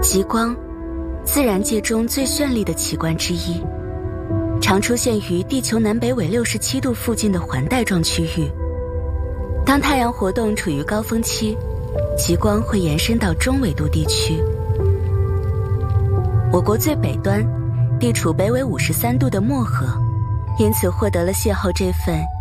极光，自然界中最绚丽的奇观之一，常出现于地球南北纬67度附近的环带状区域。当太阳活动处于高峰期，极光会延伸到中纬度地区。我国最北端，地处北纬53度的漠河，因此获得了邂逅这份